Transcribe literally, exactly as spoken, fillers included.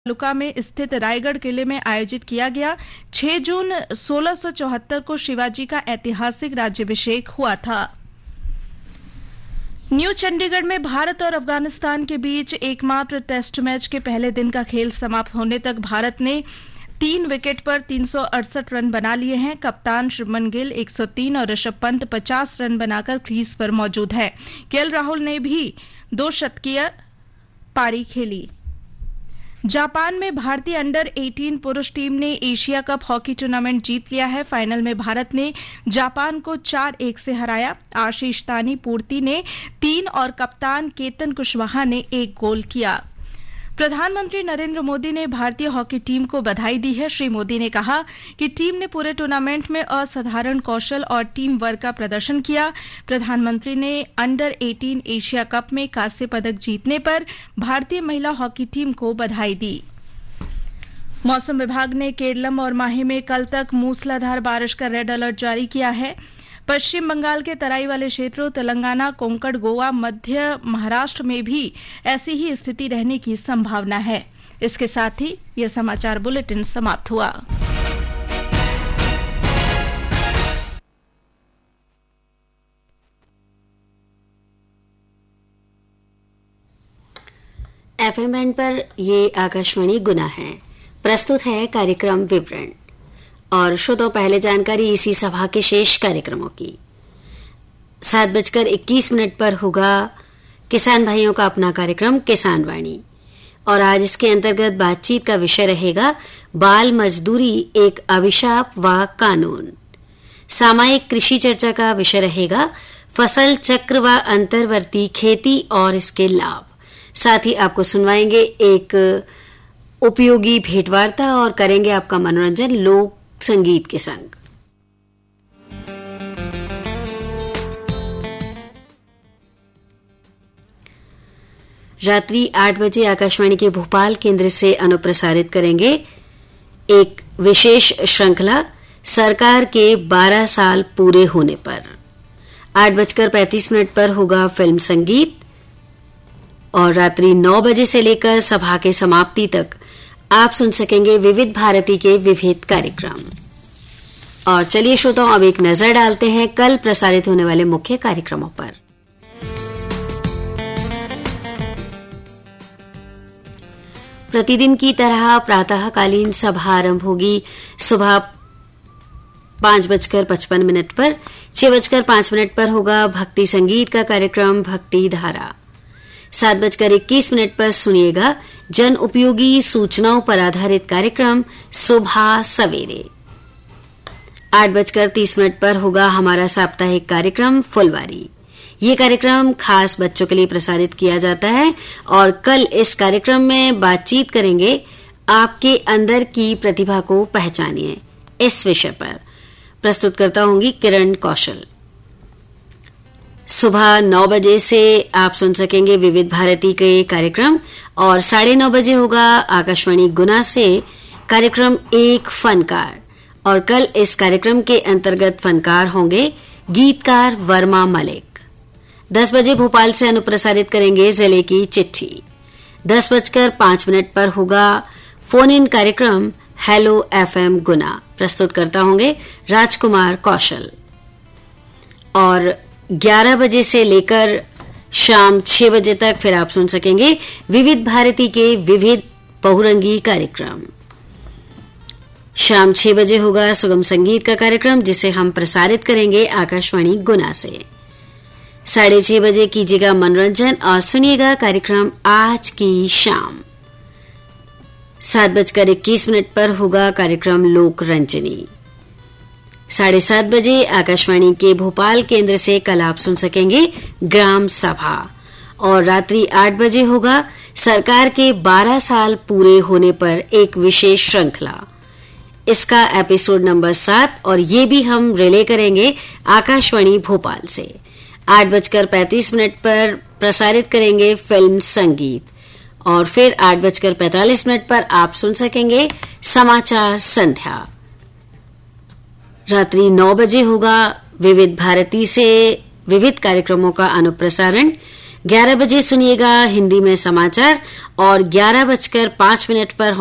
तालुका में स्थित रायगढ़ किले में आयोजित किया गया। छह जून सोलह सौ चौहत्तर को शिवाजी का ऐतिहासिक राज्याभिषेक हुआ था। न्यू चंडीगढ़ में भारत और अफगानिस्तान के बीच एकमात्र टेस्ट मैच के पहले दिन का खेल समाप्त होने तक भारत ने तीन विकेट पर तीन सौ अड़सठ रन बना लिए हैं। कप्तान शुभमन गिल एक सौ तीन और ऋषभ पंत पचास रन बनाकर क्रीज पर मौजूद है। केएल राहुल ने भी दो शतकीय पारी खेली। जापान में भारतीय अंडर अठारह पुरुष टीम ने एशिया कप हॉकी टूर्नामेंट जीत लिया है। फाइनल में भारत ने जापान को चार एक से हराया। आशीष तानी पूर्ति ने तीन और कप्तान केतन कुशवाहा ने एक गोल किया। प्रधानमंत्री नरेंद्र मोदी ने भारतीय हॉकी टीम को बधाई दी है। श्री मोदी ने कहा कि टीम ने पूरे टूर्नामेंट में असाधारण कौशल और टीम वर्क का प्रदर्शन किया। प्रधानमंत्री ने अंडर अठारह एशिया कप में कांस्य पदक जीतने पर भारतीय महिला हॉकी टीम को बधाई दी। मौसम विभाग ने केरलम और माहे में कल तक मूसलाधार बारिश का रेड अलर्ट जारी किया है। पश्चिम बंगाल के तराई वाले क्षेत्रों, तेलंगाना, कोंकण, गोवा, मध्य महाराष्ट्र में भी ऐसी ही स्थिति रहने की संभावना है। इसके साथ ही यह समाचार बुलेटिन समाप्त हुआ। एफएम बैंड पर ये आकाशवाणी गुना है। प्रस्तुत है कार्यक्रम विवरण और श्रोताओं पहले जानकारी इसी सभा के शेष कार्यक्रमों की। सात बजकर इक्कीस मिनट पर होगा किसान भाइयों का अपना कार्यक्रम किसान वाणी और आज इसके अंतर्गत बातचीत का विषय रहेगा बाल मजदूरी एक अभिशाप व कानून। सामायिक कृषि चर्चा का विषय रहेगा फसल चक्र व अंतर्वर्ती खेती और इसके लाभ। साथ ही आपको सुनवाएंगे एक उपयोगी भेंटवार्ता और करेंगे आपका मनोरंजन लोक संगीत के संग। रात्रि आठ बजे आकाशवाणी के भोपाल केंद्र से अनुप्रसारित करेंगे एक विशेष श्रृंखला सरकार के बारह साल पूरे होने पर। आठ बजकर पैंतीस मिनट पर होगा फिल्म संगीत और रात्रि नौ बजे से लेकर सभा के समाप्ति तक आप सुन सकेंगे विविध भारती के विविध कार्यक्रम। और चलिए श्रोताओं अब एक नजर डालते हैं कल प्रसारित होने वाले मुख्य कार्यक्रमों पर। प्रतिदिन की तरह प्रातःकालीन सभा आरंभ होगी सुबह पांच बजकर पचपन मिनट पर। छह बजकर पांच मिनट पर होगा भक्ति संगीत का कार्यक्रम भक्ति धारा। सात बजकर इक्कीस मिनट पर सुनिएगा जन उपयोगी सूचनाओं पर आधारित कार्यक्रम सुबह सवेरे। आठ बजकर तीस मिनट पर होगा हमारा साप्ताहिक कार्यक्रम फुलवारी। ये कार्यक्रम खास बच्चों के लिए प्रसारित किया जाता है और कल इस कार्यक्रम में बातचीत करेंगे आपके अंदर की प्रतिभा को पहचानिए इस विषय पर। प्रस्तुतकर्ता होंगी किरण कौशल। सुबह नौ बजे से आप सुन सकेंगे विविध भारती के कार्यक्रम और साढ़े नौ बजे होगा आकाशवाणी गुना से कार्यक्रम एक फनकार और कल इस कार्यक्रम के अंतर्गत फनकार होंगे गीतकार वर्मा मलिक। दस बजे भोपाल से अनुप्रसारित करेंगे जिले की चिट्ठी। दस बजकर पांच मिनट पर होगा फोन इन कार्यक्रम हेलो एफएम गुना। प्रस्तुतकर्ता होंगे राजकुमार कौशल। और ग्यारह बजे से लेकर शाम छह बजे तक फिर आप सुन सकेंगे विविध भारती के विविध बहुरंगी कार्यक्रम। शाम छह बजे होगा सुगम संगीत का कार्यक्रम जिसे हम प्रसारित करेंगे आकाशवाणी गुना से। साढ़े छह बजे कीजिएगा मनोरंजन और सुनिएगा कार्यक्रम आज की शाम। सात बजकर इक्कीस मिनट पर होगा कार्यक्रम लोक रंजनी। साढ़े सात बजे आकाशवाणी के भोपाल केंद्र से कल आप सुन सकेंगे ग्राम सभा और रात्रि आठ बजे होगा सरकार के बारह साल पूरे होने पर एक विशेष श्रृंखला। इसका एपिसोड नंबर सात और ये भी हम रिले करेंगे आकाशवाणी भोपाल से। आठ बजकर पैंतीस मिनट पर प्रसारित करेंगे फिल्म संगीत और फिर आठ बजकर पैंतालीस मिनट पर आप सुन सकेंगे समाचार संध्या। रात्रि नौ बजे होगा विविध भारती से विविध कार्यक्रमों का अनुप्रसारण। ग्यारह बजे सुनिएगा हिंदी में समाचार और ग्यारह बजकर पांच मिनट पर